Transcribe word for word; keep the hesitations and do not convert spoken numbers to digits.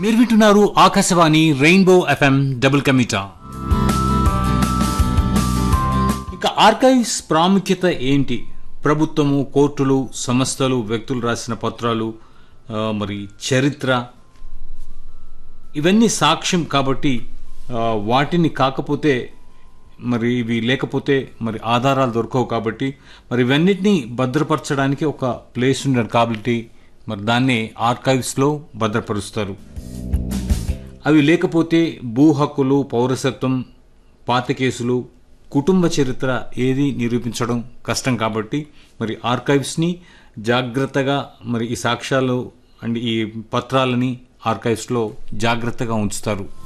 మీరు వింటున్నారు Akashvani rainbow FM double కమిటా. ఇక ఆర్కైవ్స్ ప్రాముఖ్యత ఏంటి? ప్రభుత్వము, కోర్టులు, సంస్థలు, వ్యక్తులు రాసిన పత్రాలు, మరి చరిత్ర, ఇవన్నీ సాక్ష్యం కాబట్టి వాటిని కాకపోతే మరి ఇవి లేకపోతే మరి ఆధారాలు దొరకవు కాబట్టి మరి ఇవన్నిటినీ భద్రపరచడానికి ఒక ప్లేస్ ఉండదు కాబట్టి మరి దాన్ని ఆర్కైవ్స్లో భద్రపరుస్తారు. అవి లేకపోతే భూ హక్కులు, పౌరసత్వం, పాత కేసులు, కుటుంబ చరిత్ర ఏది నిరూపించడం కష్టం కాబట్టి మరి ఆర్కైవ్స్ని జాగ్రత్తగా మరి ఈ సాక్ష్యాలు అండ్ ఈ పత్రాలని ఆర్కైవ్స్లో జాగ్రత్తగా ఉంచుతారు.